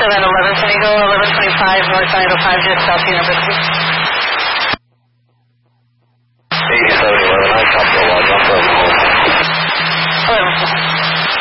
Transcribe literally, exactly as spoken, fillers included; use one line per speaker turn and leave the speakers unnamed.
at eleven San Diego, eleven twenty-five North San Diego five, just South University.